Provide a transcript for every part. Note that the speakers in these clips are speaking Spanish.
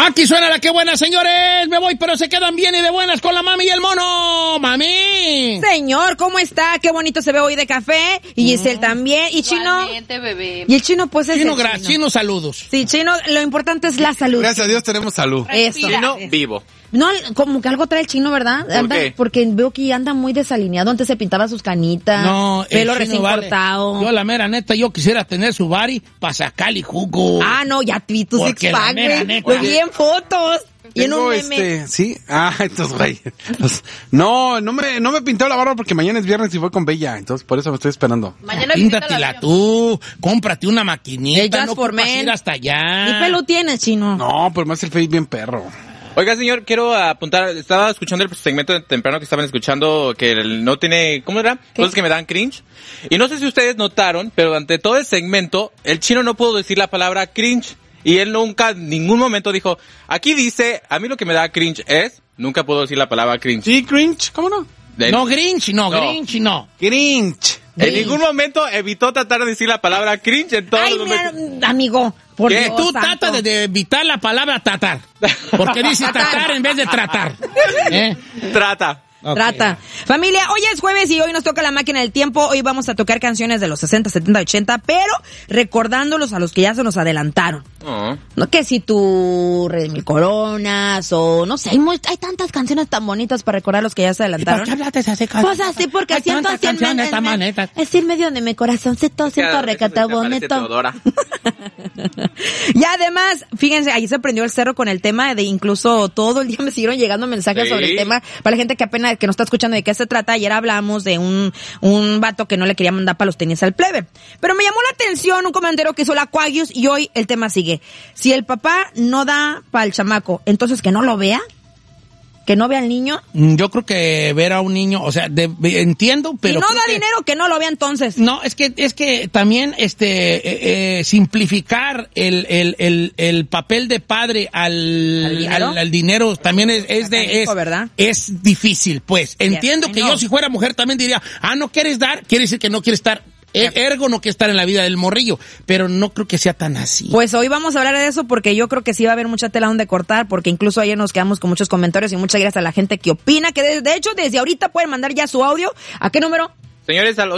Aquí suena la que buena, señores. Me voy, pero se quedan bien y de buenas con la mami y el mono. ¡Mami! Señor, ¿cómo está? Qué bonito se ve hoy de café. Y Giselle también. Y Chino. Igualmente, bebé. Y el Chino, pues es Chino, Chino. Chino, saludos. Sí, Chino, lo importante es la salud. Gracias a Dios tenemos salud. Eso. Chino vivo. No, como que algo trae el Chino, ¿verdad? ¿Por qué? Porque veo que anda muy desalineado. Antes se pintaba sus canitas. No, pelo el recién Chino vale. cortado. Yo, la mera neta, yo quisiera tener su bari para sacarle jugo. Ah, no, ya vi tu Porque la six-pack, mera güey. neta. Lo vi en fotos. Y en Tengo un meme. sí. Entonces, güey. No me pintó la barba porque mañana es viernes y voy con Bella. Entonces, por eso me estoy esperando. Mañana Píntatela tú, cómprate una maquinita, Ellas no for ocupas men. ir hasta allá. Ni pelo tienes, Chino. No, pero me hace el face bien perro. Oiga, señor, quiero apuntar, estaba escuchando el segmento de temprano que estaban escuchando, que no tiene, ¿cómo era? Cosas que me dan cringe. Y no sé si ustedes notaron, pero durante todo el segmento, el Chino no pudo decir la palabra cringe. Y él nunca, en ningún momento dijo, aquí dice, a mí lo que me da cringe es, nunca puedo decir la palabra cringe. Sí, cringe, ¿cómo no? No, Grinch, no, No. Grinch, no. Cringe. En ningún momento evitó tratar de decir la palabra cringe en todos Ay, los mira, momentos. amigo. Por ¿Qué? Dios Tú santo. trata de evitar la palabra tratar. Porque dices tratar en vez de tratar. Trata. Okay. Trata. Familia, hoy es jueves y hoy nos toca la máquina del tiempo. Hoy vamos a tocar canciones de los 60, 70, 80, pero recordándolos a los que ya se nos adelantaron. Oh. No que si tu Rey de Mil Coronas o no sé, hay tantas canciones tan bonitas para recordar a los que ya se ¿Y adelantaron. por qué hablaste así? Pues así, porque Hay siento tantas así canciones tan bonitas. es en medio de mi corazoncito, siento recata bonito. Y además, fíjense, ahí se prendió el cerro con el tema de incluso todo el día me siguieron llegando mensajes Sí. sobre el tema. Para la gente que apenas que no está escuchando de qué se trata, ayer hablamos de un vato que no le quería mandar para los tenis al plebe. Pero me llamó la atención un comentario que hizo la Aquarius y hoy el tema sigue. Si el papá no da para el chamaco, entonces que no lo vea. Que no vea al niño. Yo creo que ver a un niño, o sea, entiendo, pero... Si no creo da que- dinero, que no lo vea entonces. No, es que también simplificar el papel de padre al dinero también ¿verdad? es difícil, pues. Entiendo que no. yo si fuera mujer también diría, no quieres dar, quiere decir que no quieres estar. Ergo no quiere estar en la vida del morrillo, pero no creo que sea tan así. Pues hoy vamos a hablar de eso porque yo creo que sí va a haber mucha tela donde cortar, porque incluso ayer nos quedamos con muchos comentarios y muchas gracias a la gente que opina, que de hecho desde ahorita pueden mandar ya su audio. ¿A qué número? Señores, al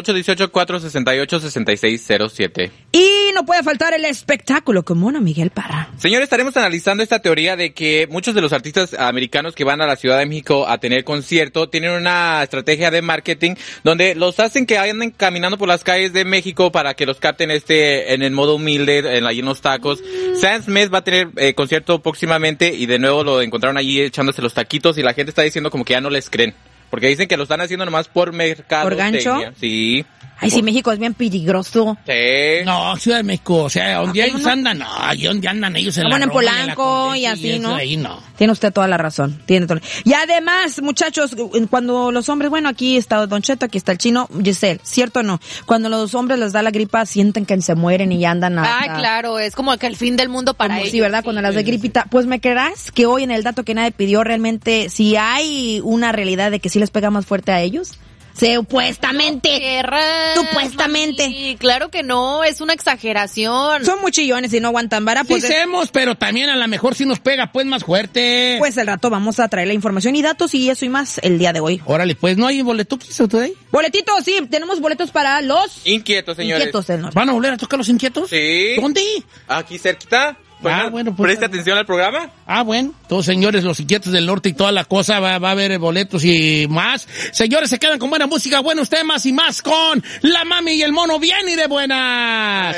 818-468-6607. Y no puede faltar el espectáculo con Mono Miguel Parra. Señores, estaremos analizando esta teoría de que muchos de los artistas americanos que van a la Ciudad de México a tener concierto tienen una estrategia de marketing donde los hacen que anden caminando por las calles de México para que los capten en el modo humilde, allí en los tacos. Sam Smith va a tener concierto próximamente y de nuevo lo encontraron allí echándose los taquitos y la gente está diciendo como que ya no les creen. Porque dicen que lo están haciendo nomás por mercado. ¿Por gancho? Sí. Ay, sí, México es bien peligroso. Sí. No, Ciudad de México, o sea, donde ellos andan, ahí donde andan ellos en la Bueno, en Roma, en la Polanco y Condesa así, eso, ¿no? Ahí no. Tiene usted toda la razón. Y además, muchachos, cuando los hombres, bueno, aquí está Don Cheto, aquí está el Chino, Giselle, ¿cierto o no? Cuando los hombres les da la gripa, sienten que se mueren y ya andan Ay, claro, es como que el fin del mundo para ellos. Sí, ¿verdad? Cuando las de gripita. Pues me creerás que hoy en el dato que nadie pidió realmente, si hay una realidad de que sí les pega más fuerte a ellos. Supuestamente. Supuestamente. Mami, claro que no, es una exageración. Son muy chillones y no aguantan vara. Pues, Sí hacemos, pero también a lo mejor sí nos pega pues más fuerte. pues el rato vamos a traer la información y datos y eso y más el día de hoy. Órale, pues, ¿no hay boletuquis o today? Boletitos, sí, tenemos boletos para los Inquietos, señores. inquietos del norte. ¿Van a volver a tocar los inquietos? Sí. ¿Dónde? Aquí cerquita. Bueno, pues. Preste atención al programa. Bueno, todos señores, los inquietos del norte y toda la cosa, va a haber boletos y más. Señores, se quedan con buena música, buenos temas y más con la mami y el mono bien y de buenas.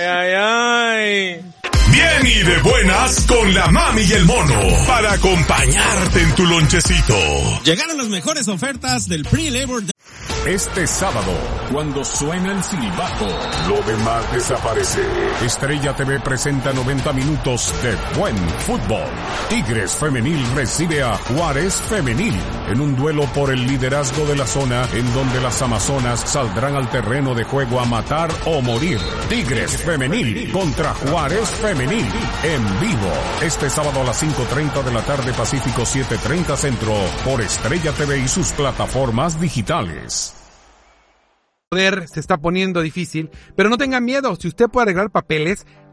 Ay. Bien y de buenas con la mami y el mono para acompañarte en tu lonchecito. Llegaron las mejores ofertas del Pre-Labor Day. Este sábado, cuando suena el silbato, lo demás desaparece. Estrella TV presenta 90 minutos de buen fútbol. Tigres Femenil recibe a Juárez Femenil en un duelo por el liderazgo de la zona en donde las amazonas saldrán al terreno de juego a matar o morir. Tigres Femenil contra Juárez Femenil en vivo. Este sábado a las 5:30 de la tarde Pacífico 7:30 Centro por Estrella TV y sus plataformas digitales. Se está poniendo difícil, pero no tenga miedo. Si usted puede arreglar papeles,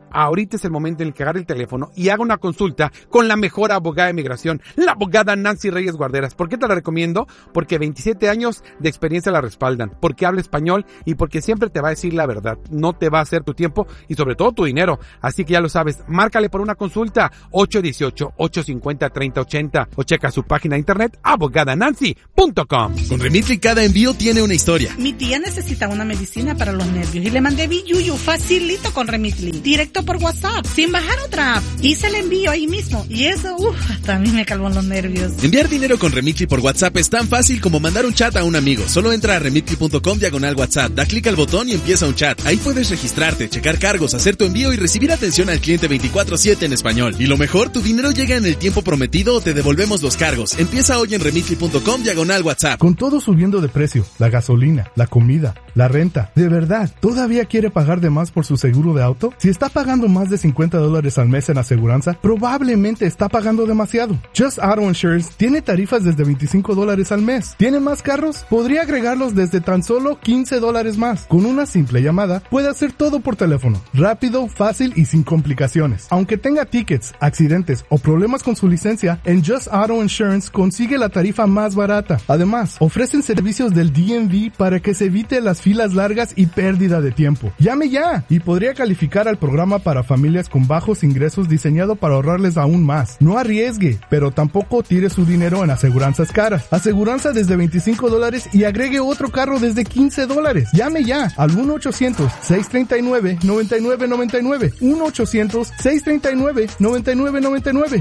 ahorita es el momento en el que agarre el teléfono y haga una consulta con la mejor abogada de migración, la abogada Nancy Reyes Guarderas. ¿Por qué te la recomiendo? Porque 27 años de experiencia la respaldan, porque habla español y porque siempre te va a decir la verdad. No te va a hacer tu tiempo y sobre todo tu dinero. Así que ya lo sabes, márcale por una consulta 818-850-3080 o checa su página de internet abogadanancy.com. Con Remitly cada envío tiene una historia. Mi tía necesita una medicina para los nervios y le mandé Biyuyu facilito con Remitly, directo por WhatsApp, sin bajar otra app. Hice el envío ahí mismo y eso, hasta a mí me calmó los nervios. Enviar dinero con Remitly por WhatsApp es tan fácil como mandar un chat a un amigo. Solo entra a remitly.com/WhatsApp, da clic al botón y empieza un chat. Ahí puedes registrarte, checar cargos, hacer tu envío y recibir atención al cliente 24/7 en español. Y lo mejor, tu dinero llega en el tiempo prometido o te devolvemos los cargos. Empieza hoy en remitly.com/WhatsApp. Con todo subiendo de precio, la gasolina, la comida, la renta, ¿de verdad todavía quiere pagar de más por su seguro de auto? Si está pagando más de $50 al mes en aseguranza, probablemente está pagando demasiado. Just Auto Insurance tiene tarifas desde $25 al mes. ¿Tiene más carros? Podría agregarlos desde tan solo $15 más. Con una simple llamada, puede hacer todo por teléfono. Rápido, fácil y sin complicaciones. Aunque tenga tickets, accidentes o problemas con su licencia, en Just Auto Insurance consigue la tarifa más barata. Además, ofrecen servicios del DMV para que se evite las filas largas y pérdida de tiempo. ¡Llame ya! Y podría calificar al programa para familias con bajos ingresos diseñado para ahorrarles aún más. No arriesgue, pero tampoco tire su dinero en aseguranzas caras. Aseguranza desde $25 y agregue otro carro desde $15. Llame ya al 1-800-639-9999. 1-800-639-9999.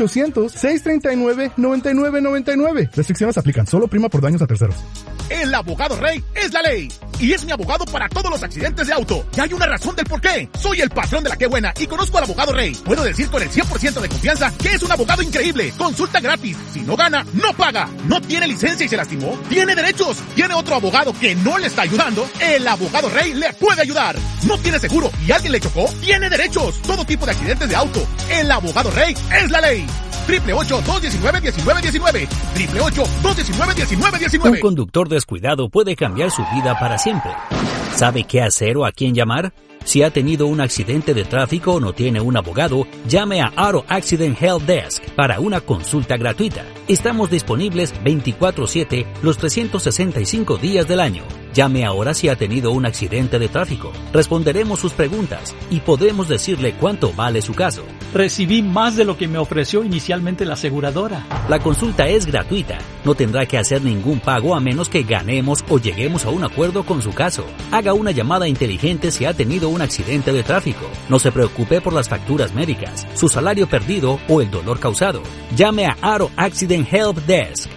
1-800-639-9999. Restricciones aplican. Solo prima por daños a terceros. El abogado Rey es la ley. Y es mi abogado para todos los accidentes de auto. Y hay una razón del por qué. Soy el patrón de la que buena y conozco al abogado Rey. Puedo decir con el 100% de confianza que es un abogado increíble. Consulta gratis. Si no gana, no paga. No tiene licencia y se lastimó. Tiene derechos. Tiene otro abogado que no le está ayudando. El abogado Rey le puede ayudar. No tiene seguro y alguien le chocó. Tiene derechos. Todo tipo de accidentes de auto. El abogado Rey es la ley. 888-219-1919. 888-219-1919. Un conductor descuidado puede cambiar su vida para siempre. ¿Sabe qué hacer o a quién llamar? Si ha tenido un accidente de tráfico o no tiene un abogado, llame a Auto Accident Help Desk para una consulta gratuita. Estamos disponibles 24/7 los 365 días del año. Llame ahora si ha tenido un accidente de tráfico. Responderemos sus preguntas y podremos decirle cuánto vale su caso. Recibí más de lo que me ofreció inicialmente la aseguradora. La consulta es gratuita. No tendrá que hacer ningún pago a menos que ganemos o lleguemos a un acuerdo con su caso. Haga una llamada inteligente si ha tenido un accidente de tráfico. No se preocupe por las facturas médicas, su salario perdido o el dolor causado. Llame a Auto Accident Help Desk.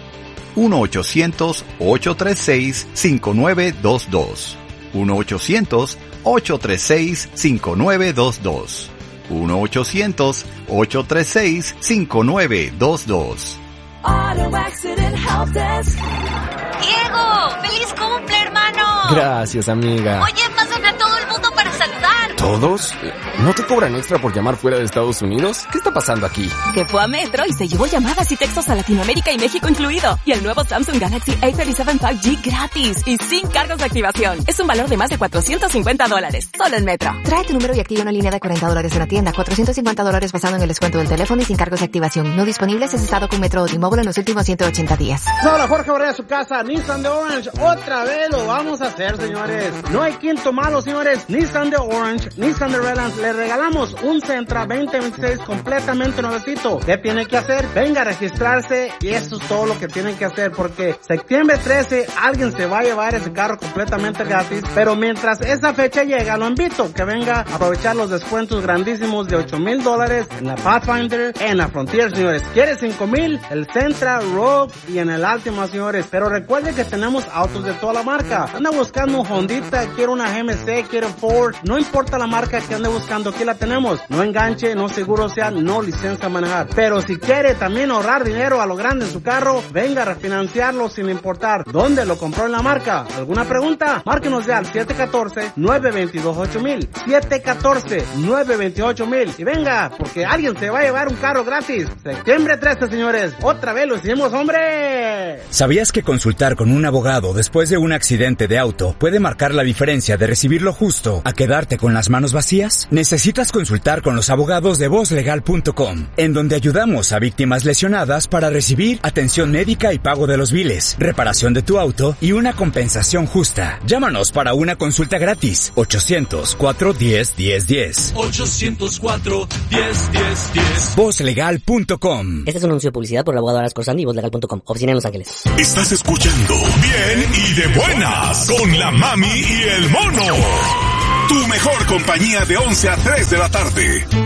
1-800-836-5922. 1-800-836-5922. 1-800-836-5922. Auto Accident Help Desk. ¡Diego! ¡Feliz cumple, hermano! Gracias, amiga. Oye, pasan a todo el mundo para saludar. ¿Todos? ¿No te cobran extra por llamar fuera de Estados Unidos? ¿Qué está pasando aquí? Que fue a Metro y se llevó llamadas y textos a Latinoamérica y México incluido. Y el nuevo Samsung Galaxy A37 5G gratis y sin cargos de activación. Es un valor de más de $450. Solo en Metro. Trae tu número y activa una línea de $40 en la tienda. $450 basado en el descuento del teléfono y sin cargos de activación. No disponibles es estado con Metro o T-Mobile en los últimos 180 días. Hola, Jorge Barrera, su casa, Nissan de Orange. Otra vez lo vamos a hacer, señores. No hay quinto malo, señores. Nissan de Orange, Nissan de Redlands, le regalamos un Sentra 2026 completamente nuevecito. ¿Qué tiene que hacer? Venga a registrarse y eso es todo lo que tienen que hacer, porque septiembre 13 alguien se va a llevar ese carro completamente gratis, pero mientras esa fecha llega, lo invito que venga a aprovechar los descuentos grandísimos de $8,000 en la Pathfinder, en la Frontier, señores. ¿Quiere $5,000? El Sentra, Rogue y en el Altima, señores. Pero recuerden que tenemos autos de toda la marca. Anda buscando un Hondita, quiere una GMC, quiere Ford, no importa la marca que ande buscando, aquí la tenemos. No enganche, no seguro social, no licencia a manejar. Pero si quiere también ahorrar dinero a lo grande en su carro, venga a refinanciarlo sin importar dónde lo compró en la marca. ¿Alguna pregunta? Márquenos ya al 714-922-8000. 714-928,000. Y venga, porque alguien se va a llevar un carro gratis. Septiembre 13, señores. Otra vez lo hicimos, hombre. ¿Sabías que consultar con un abogado después de un accidente de auto puede marcar la diferencia de recibir lo justo a quedarte con las manos vacías? Necesitas consultar con los abogados de VozLegal.com, en donde ayudamos a víctimas lesionadas para recibir atención médica y pago de los biles, reparación de tu auto y una compensación justa. Llámanos para una consulta gratis. 800-410-1010. 800-410-1010. VozLegal.com. Este es un anuncio de publicidad por el abogado Aras Corsani y VozLegal.com. Oficina en Los Ángeles. Estás escuchando Bien y de Buenas con la Mami y el Mono. Tu mejor compañía de 11 a 3 de la tarde.